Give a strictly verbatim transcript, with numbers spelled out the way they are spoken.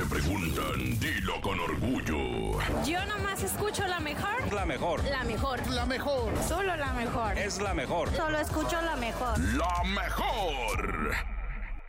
te preguntan, dilo con orgullo. Yo nomás escucho la mejor. La mejor. La mejor. La mejor. Solo la mejor. Es la mejor. Solo escucho la mejor. La mejor.